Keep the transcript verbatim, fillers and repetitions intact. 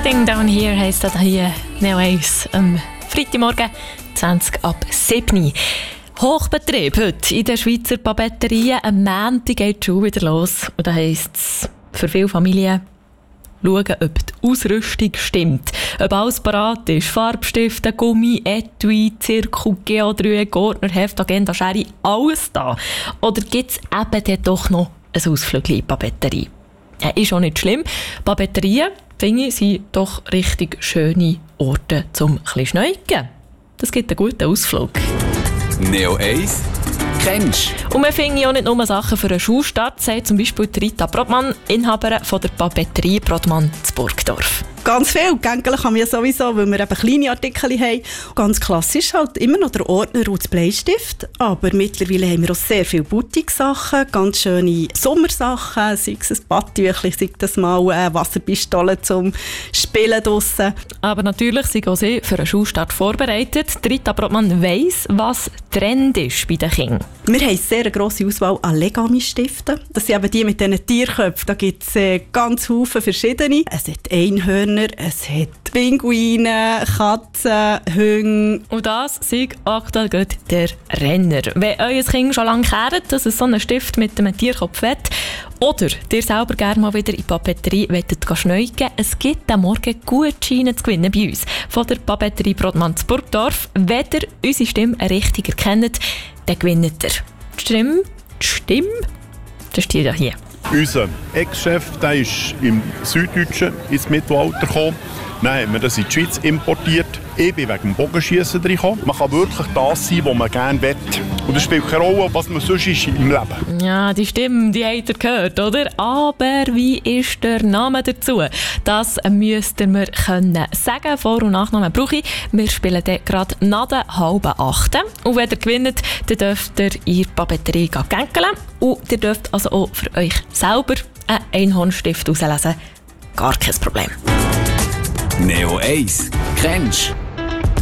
Getting Down Here heisst das hier Neo eins am Freitagmorgen zwanzig ab sieben. Hochbetrieb heute in den Schweizer Papeterien. Am Montag geht die Schule wieder los. Und da heisst es für viele Familien, schauen, ob die Ausrüstung stimmt. Ob alles parat ist. Farbstifte, Gummi, Etui, Zirkel, Geodreieck, Ordner, Heft, Agenda, Schere, alles da. Oder gibt es eben dann doch noch ein Ausflügel in die Papeterie? Ja, ist auch nicht schlimm. Papeterien, finde ich, sind doch richtig schöne Orte zum ein schneiden. Das gibt einen guten Ausflug. Neo eins kennst du? Und wir finden auch nicht nur Sachen für einen Schulstart, sagt zum Beispiel Rita Brodmann, Inhaberin von der Papeterie Brodmann zu Burgdorf. Ganz viel. Gängeln kann man ja sowieso, weil wir eben kleine Artikel haben. Ganz klassisch halt immer noch der Ordner und das Bleistift. Aber mittlerweile haben wir auch sehr viele Boutique-Sachen, ganz schöne Sommersachen, sei es ein Badtüchli, sei das mal eine Wasserpistole zum Spielen draussen. Aber natürlich sind auch sie für einen Schulstart vorbereitet. Rita Brodmann weiss, was Trend ist bei den Kindern. Wir haben eine sehr grosse Auswahl an Legami-Stiften. Das sind eben die mit diesen Tierköpfen. Da gibt es äh, ganz viele verschiedene. Es hat Einhörner, es hat Pinguine, Katzen, Hunde. Und das ist aktuell gerade der Renner. Wenn euer Kind schon lange kehrt, dass es so einen Stift mit einem Tierkopf hat, oder ihr selber gerne mal wieder in die Papeterie schneiden, es gibt am Morgen Gutscheine zu gewinnen bei uns. Von der Papeterie Brodmann zu Burgdorf. Wenn ihr unsere Stimme richtig erkennt, dann gewinnt ihr. Die Stimme, die Stimme, das steht ja hier. Unser Ex-Chef, der ist im Süddeutschen ins Mittelalter gekommen. Dann haben wir das in die Schweiz importiert. Ich bin wegen dem Bogenschiessen reingekommen. Man kann wirklich das sein, was man gerne will. Und es spielt keine Rolle, was man sonst ist im Leben. Ja, die Stimme, die habt ihr gehört, oder? Aber wie ist der Name dazu? Das müsst ihr mir können sagen. Vor- und Nachnamen brauche ich. Wir spielen dann gerade nach der halben achten. Und wenn ihr gewinnt, dann dürft ihr in die Papeterie gängeln. Und ihr dürft also auch für euch selber einen Einhornstift auslesen. Gar kein Problem. Neo eins kennst du?